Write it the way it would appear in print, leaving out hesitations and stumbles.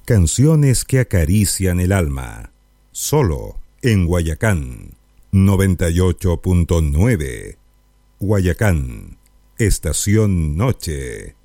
Canciones que acarician el alma. Solo en Guayacán 98.9. Guayacán, Estación Noche.